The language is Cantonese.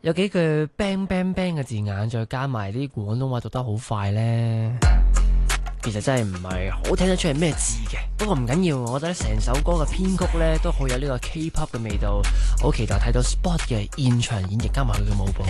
有幾句 bang bang bang 嘅字眼，再加埋啲廣東話讀得好快呢，其實真係唔係好聽得出係咩字嘅。不過唔緊要，我覺得成首歌嘅編曲呢都好有呢個 K-pop 嘅味道，好期待睇到 Spot 嘅現場演繹加埋佢嘅舞步。